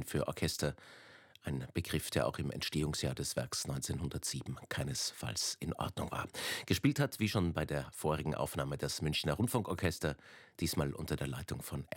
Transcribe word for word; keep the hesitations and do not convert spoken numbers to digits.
für Orchester, ein Begriff, der auch im Entstehungsjahr des Werks neunzehnhundertsieben keinesfalls in Ordnung war. Gespielt hat, wie schon bei der vorigen Aufnahme, das Münchner Rundfunkorchester, diesmal unter der Leitung von